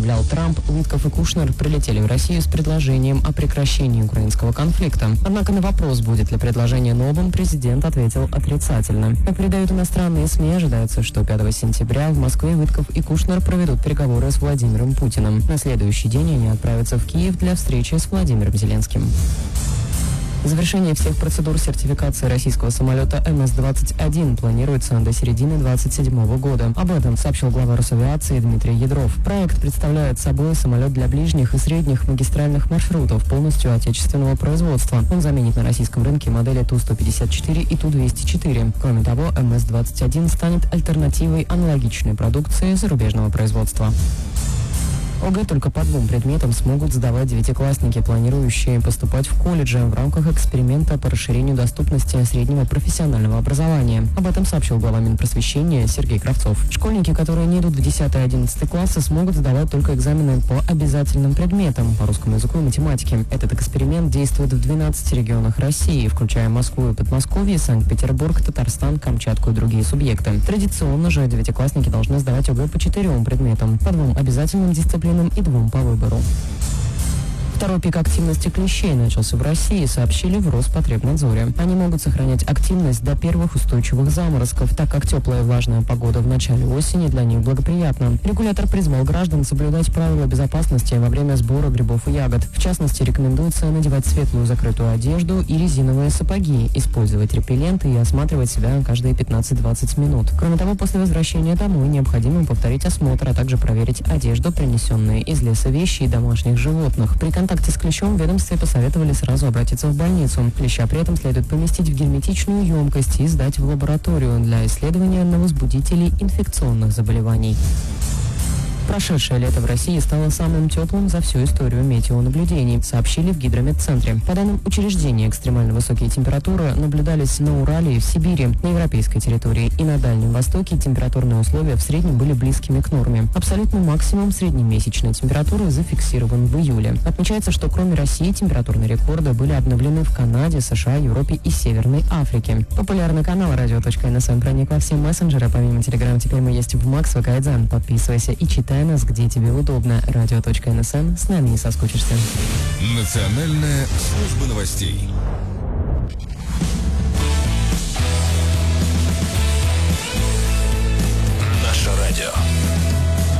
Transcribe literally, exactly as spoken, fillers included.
заявлял Трамп, Уитков и Кушнер прилетели в Россию с предложением о прекращении украинского конфликта. Однако на вопрос, будет ли предложение новым, президент ответил отрицательно. Как передают иностранные СМИ, ожидается, что пятого сентября в Москве Уитков и Кушнер проведут переговоры с Владимиром Путиным. На следующий день они отправятся в Киев для встречи с Владимиром Зеленским. Завершение всех процедур сертификации российского самолета эм эс двадцать один планируется до середины двадцать седьмого года. Об этом сообщил глава Росавиации Дмитрий Ядров. Проект представляет собой самолет для ближних и средних магистральных маршрутов полностью отечественного производства. Он заменит на российском рынке модели Ту сто пятьдесят четыре и Ту двести четыре. Кроме того, эм эс двадцать один станет альтернативой аналогичной продукции зарубежного производства. ОГЭ только по двум предметам смогут сдавать девятиклассники, планирующие поступать в колледжи в рамках эксперимента по расширению доступности среднего профессионального образования. Об этом сообщил глава Минпросвещения Сергей Кравцов. Школьники, которые не идут в десятый и одиннадцатый классы, смогут сдавать только экзамены по обязательным предметам, по русскому языку и математике. Этот эксперимент действует в двенадцати регионах России, включая Москву и Подмосковье, Санкт-Петербург, Татарстан, Камчатку и другие субъекты. Традиционно же девятиклассники должны сдавать ОГЭ по четырем предметам, по двум обязательным дисциплинам и двум по выбору. Второй пик активности клещей начался в России, сообщили в Роспотребнадзоре. Они могут сохранять активность до первых устойчивых заморозков, так как теплая и влажная погода в начале осени для них благоприятна. Регулятор призвал граждан соблюдать правила безопасности во время сбора грибов и ягод. В частности, рекомендуется надевать светлую закрытую одежду и резиновые сапоги, использовать репелленты и осматривать себя каждые пятнадцать-двадцать минут. Кроме того, после возвращения домой необходимо повторить осмотр, а также проверить одежду, принесенные из леса вещи и домашних животных. При контакте с клещом в ведомстве посоветовали сразу обратиться в больницу. Клеща при этом следует поместить в герметичную емкость и сдать в лабораторию для исследования на возбудителей инфекционных заболеваний. Прошедшее лето в России стало самым теплым за всю историю метеонаблюдений, сообщили в Гидрометцентре. По данным учреждения, экстремально высокие температуры наблюдались на Урале и в Сибири, на европейской территории и на Дальнем Востоке температурные условия в среднем были близкими к норме. Абсолютный максимум среднемесячной температуры зафиксирован в июле. Отмечается, что кроме России температурные рекорды были обновлены в Канаде, США, Европе и Северной Африке. Популярный канал радио точка эн эс эм проник во все мессенджеры. Помимо Телеграм, теперь мы есть в Макс, ВК, подписывайся и читай нас, где тебе удобно. радио точка эн эс эм, с нами не соскучишься. Национальная служба новостей.